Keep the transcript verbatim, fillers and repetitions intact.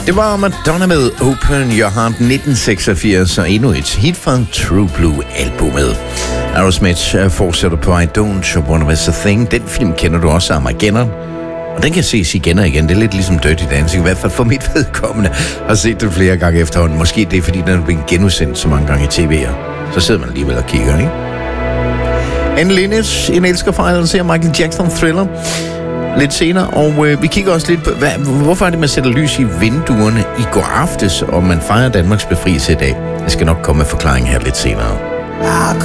Det var Madonna med Open Your Heart nitten seksogfirs, og endnu et hit fra True Blue-albumet. Aerosmith fortsætter på I Don't Wanna Miss a Thing. Den film kender du også, Armageddon. Og den kan ses igen og igen. Det er lidt ligesom Dirty Dancing, i hvert fald for mit vedkommende. Har set den flere gange efterhånden. Måske det er, fordi den er blevet genudsendt så mange gange i tv'er. Så sidder man alligevel og kigger, ikke? Anne Linnet, en elskerfejl, ser Michael Jackson Thriller lidt senere, og øh, vi kigger også lidt på, hvad, hvorfor er det, man sætter lys i vinduerne i går aftes, og man fejrer Danmarks befrielse i dag. Jeg skal nok komme med forklaring her lidt senere.